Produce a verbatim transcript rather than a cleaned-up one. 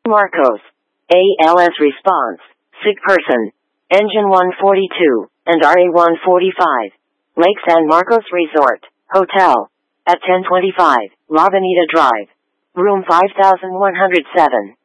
Marcos. A L S response. Sick person. Engine one forty-two, and R A one forty-five. Lake San Marcos Resort, Hotel. At ten twenty-five, La Bonita Drive. Room five thousand one hundred seven.